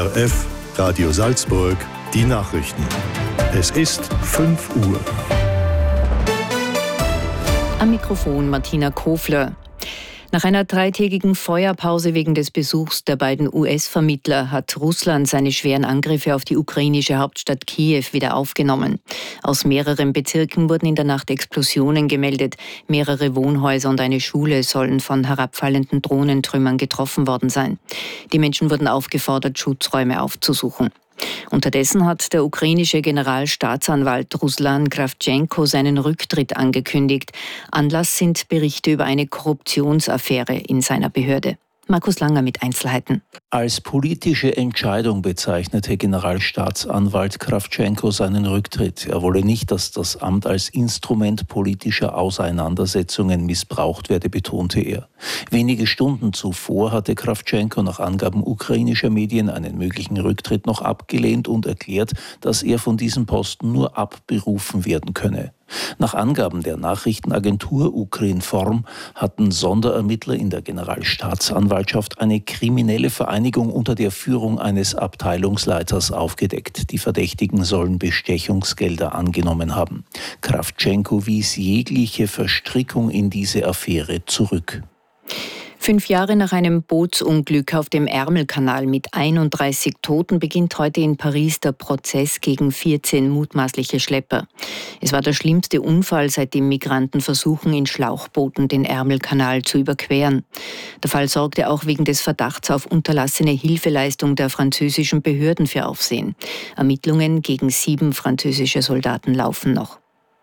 ORF, Radio Salzburg, die Nachrichten. Es ist 5 Uhr. Am Mikrofon Martina Kofler. Nach einer 3-tägigen Feuerpause wegen des Besuchs der beiden US-Vermittler hat Russland seine schweren Angriffe auf die ukrainische Hauptstadt Kiew wieder aufgenommen. Aus mehreren Bezirken wurden in der Nacht Explosionen gemeldet. Mehrere Wohnhäuser und eine Schule sollen von herabfallenden Drohnentrümmern getroffen worden sein. Die Menschen wurden aufgefordert, Schutzräume aufzusuchen. Unterdessen hat der ukrainische Generalstaatsanwalt Ruslan Kravtschenko seinen Rücktritt angekündigt. Anlass sind Berichte über eine Korruptionsaffäre in seiner Behörde. Markus Langer mit Einzelheiten. Als politische Entscheidung bezeichnete Generalstaatsanwalt Kravtschenko seinen Rücktritt. Er wolle nicht, dass das Amt als Instrument politischer Auseinandersetzungen missbraucht werde, betonte er. Wenige Stunden zuvor hatte Kravtschenko nach Angaben ukrainischer Medien einen möglichen Rücktritt noch abgelehnt und erklärt, dass er von diesem Posten nur abberufen werden könne. Nach Angaben der Nachrichtenagentur Ukrinform hatten Sonderermittler in der Generalstaatsanwaltschaft eine kriminelle Vereinigung unter der Führung eines Abteilungsleiters aufgedeckt. Die Verdächtigen sollen Bestechungsgelder angenommen haben. Kravtschenko wies jegliche Verstrickung in diese Affäre zurück. 5 Jahre nach einem Bootsunglück auf dem Ärmelkanal mit 31 Toten beginnt heute in Paris der Prozess gegen 14 mutmaßliche Schlepper. Es war der schlimmste Unfall, seitdem Migranten versuchen, in Schlauchbooten den Ärmelkanal zu überqueren. Der Fall sorgte auch wegen des Verdachts auf unterlassene Hilfeleistung der französischen Behörden für Aufsehen. Ermittlungen gegen 7 französische Soldaten laufen noch.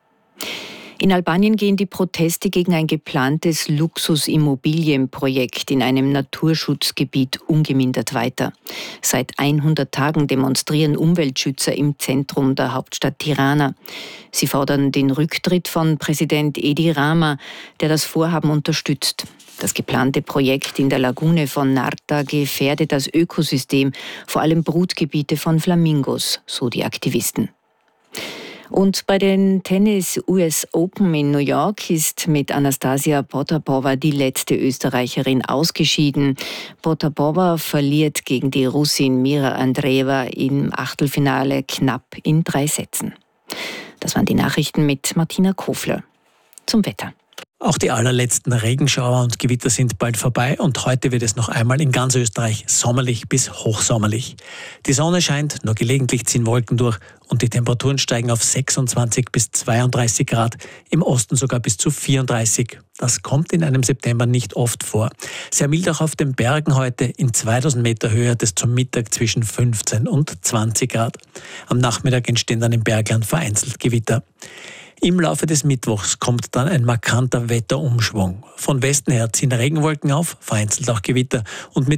In Albanien gehen die Proteste gegen ein geplantes Luxusimmobilienprojekt in einem Naturschutzgebiet ungemindert weiter. Seit 100 Tagen demonstrieren Umweltschützer im Zentrum der Hauptstadt Tirana. Sie fordern den Rücktritt von Präsident Edi Rama, der das Vorhaben unterstützt. Das geplante Projekt in der Lagune von Narta gefährdet das Ökosystem, vor allem Brutgebiete von Flamingos, so die Aktivisten. Und bei den Tennis US Open in New York ist mit Anastasia Potapova die letzte Österreicherin ausgeschieden. Potapova verliert gegen die Russin Mira Andreeva im Achtelfinale knapp in 3 Sätzen. Das waren die Nachrichten mit Martina Kofler. Zum Wetter. Auch die allerletzten Regenschauer und Gewitter sind bald vorbei und heute wird es noch einmal in ganz Österreich sommerlich bis hochsommerlich. Die Sonne scheint, nur gelegentlich ziehen Wolken durch und die Temperaturen steigen auf 26 bis 32 Grad, im Osten sogar bis zu 34. Das kommt in einem September nicht oft vor. Sehr mild auch auf den Bergen heute, in 2000 Meter Höhe hat es zum Mittag zwischen 15 und 20 Grad. Am Nachmittag entstehen dann im Bergland vereinzelt Gewitter. Im Laufe des Mittwochs kommt dann ein markanter Wetterumschwung. Von Westen her ziehen Regenwolken auf, vereinzelt auch Gewitter und mit